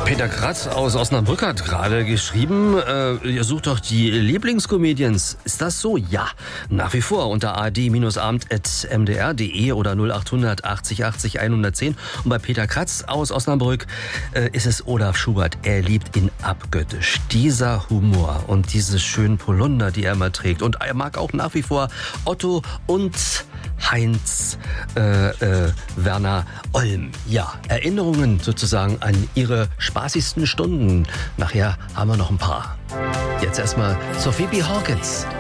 Peter Kratz aus Osnabrück hat gerade geschrieben, ihr sucht doch die Lieblingscomedians. Ist das so? Ja, nach wie vor unter ard-abend@mdr.de oder 0800 80 80 110. Und bei Peter Kratz aus Osnabrück ist es Olaf Schubert. Er liebt ihn abgöttisch. Dieser Humor und diese schönen Polunder, die er immer trägt. Und er mag auch nach wie vor Otto und Heinz Werner Olm. Ja, Erinnerungen sozusagen an ihre spaßigsten Stunden. Nachher haben wir noch ein paar. Jetzt erstmal Sophie B. Hawkins.